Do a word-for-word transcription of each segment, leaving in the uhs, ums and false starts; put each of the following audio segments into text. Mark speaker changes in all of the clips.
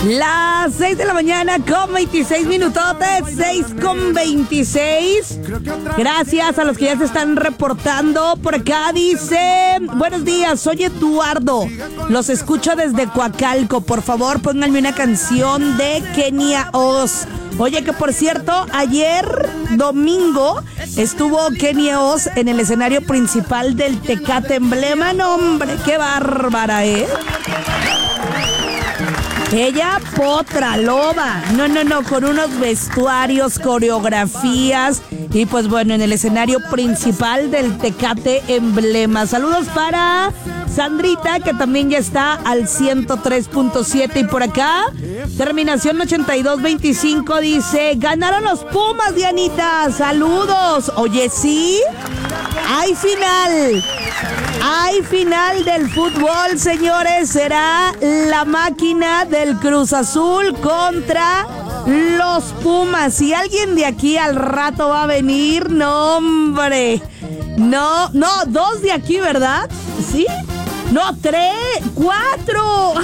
Speaker 1: Las seis de la mañana con veintiséis minutotes, seis con veintiséis. Gracias a los que ya se están reportando. Por acá dice, buenos días, soy Eduardo. Los escucho desde Coacalco. Por favor, pónganme una canción de Kenia Oz. Oye, que por cierto, ayer domingo estuvo Kenia Oz en el escenario principal del Tecate Emblema. No, hombre, qué bárbara, ¿eh? Ella, potra, loba. No, no, no, con unos vestuarios, coreografías. Y pues bueno, en el escenario principal del Tecate Emblema. Saludos para Sandrita, que también ya está al ciento tres punto siete. Y por acá, terminación ochenta y dos veinticinco, dice, ganaron los Pumas, Dianita. Saludos. Oye, sí, hay final. Hay final del fútbol, señores. Será la máquina del Cruz Azul contra los Pumas. Si alguien de aquí al rato va a venir, no, hombre. No, no, dos de aquí, ¿verdad? ¿Sí? No, tres, cuatro.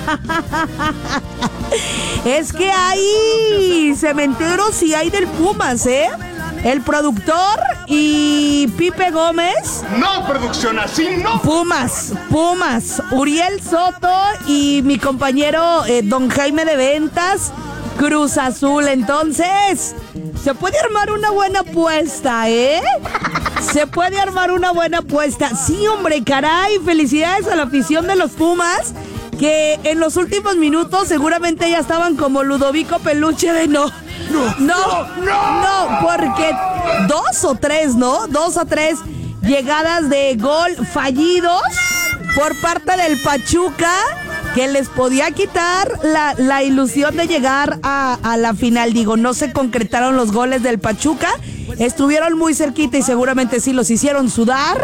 Speaker 1: Es que hay cementeros y hay del Pumas, ¿eh? El productor y Pipe Gómez.
Speaker 2: No, producción, así no.
Speaker 1: Pumas, Pumas. Uriel Soto y mi compañero eh, Don Jaime de Ventas, Cruz Azul. Entonces, se puede armar una buena apuesta, ¿eh? Se puede armar una buena apuesta. Sí, hombre, caray. Felicidades a la afición de los Pumas, que en los últimos minutos seguramente ya estaban como Ludovico Peluche de no. No, no, no, no, porque dos o tres, ¿no? Dos o tres llegadas de gol fallidos por parte del Pachuca, que les podía quitar la, la ilusión de llegar a, a la final. Digo, no se concretaron los goles del Pachuca, estuvieron muy cerquita y seguramente sí los hicieron sudar.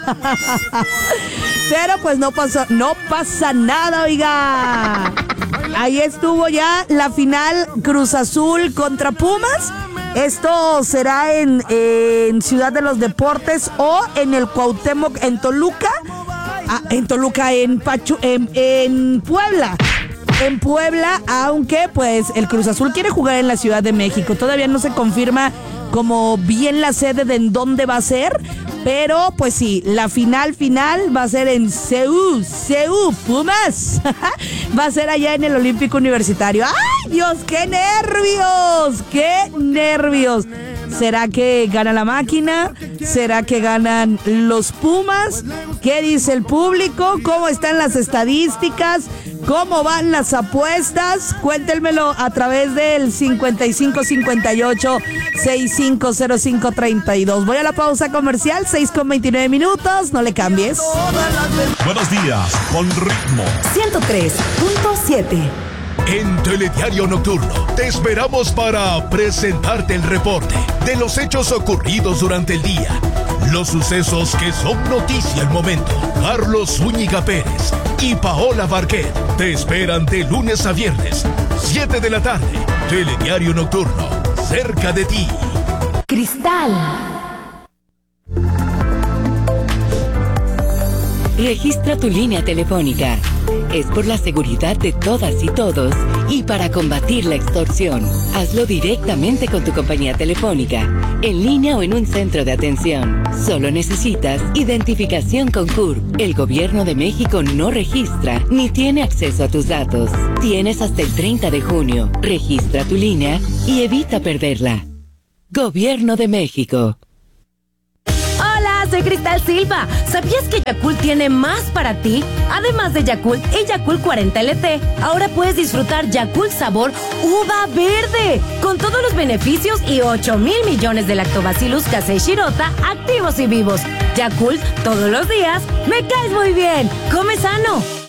Speaker 1: Pero pues no pasa, no pasa nada, oiga. Ahí estuvo ya la final Cruz Azul contra Pumas. Esto será en, en Ciudad de los Deportes o en el Cuauhtémoc en Toluca. Ah, en Toluca, en, Pachu, en, en Puebla. En Puebla, aunque pues el Cruz Azul quiere jugar en la Ciudad de México. Todavía no se confirma como bien la sede de en dónde va a ser. Pero pues sí, la final final va a ser en C U, C U, Pumas. Va a ser allá en el Olímpico Universitario. ¡Ay, Dios, qué nervios! ¡Qué nervios! ¿Será que gana la máquina? ¿Será que ganan los Pumas? ¿Qué dice el público? ¿Cómo están las estadísticas? ¿Cómo van las apuestas? Cuéntenmelo a través del cincuenta y cinco cincuenta y ocho sesenta y cinco cero cinco treinta y dos. Voy a la pausa comercial, seis con veintinueve minutos. No le cambies.
Speaker 3: Buenos días, con ritmo.
Speaker 4: ciento tres punto siete.
Speaker 3: En Telediario Nocturno te esperamos para presentarte el reporte de los hechos ocurridos durante el día, los sucesos que son noticia al momento. Carlos Zúñiga Pérez y Paola Barquet te esperan de lunes a viernes, siete de la tarde. Telediario Nocturno, cerca de ti.
Speaker 4: Cristal.
Speaker 5: Registra tu línea telefónica. Es por la seguridad de todas y todos y para combatir la extorsión. Hazlo directamente con tu compañía telefónica, en línea o en un centro de atención. Solo necesitas identificación con C U R P. El Gobierno de México no registra ni tiene acceso a tus datos. Tienes hasta el treinta de junio. Registra tu línea y evita perderla. Gobierno de México.
Speaker 4: Soy Cristal Silva. ¿Sabías que Yakult tiene más para ti? Además de Yakult y Yakult cuarenta L T, ahora puedes disfrutar Yakult sabor uva verde, con todos los beneficios y ocho mil millones de lactobacillus casei shirota activos y vivos. Yakult, todos los días, me caes muy bien. Come sano.